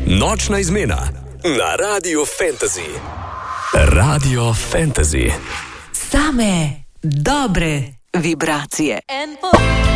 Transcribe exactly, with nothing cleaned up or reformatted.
Nočna izmena na Radio Fantasy. Radio Fantasy. Same dobre vibracije.